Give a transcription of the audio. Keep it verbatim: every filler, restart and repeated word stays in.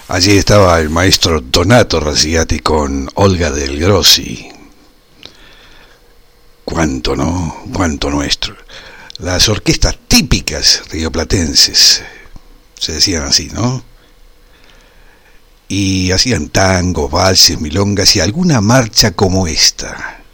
Allí estaba el maestro Donato Razzigatti con Olga del Grossi. Cuánto, ¿no? Cuánto nuestro. Las orquestas típicas rioplatenses, se decían así, ¿no? Y hacían tangos, valses, milongas y alguna marcha como esta.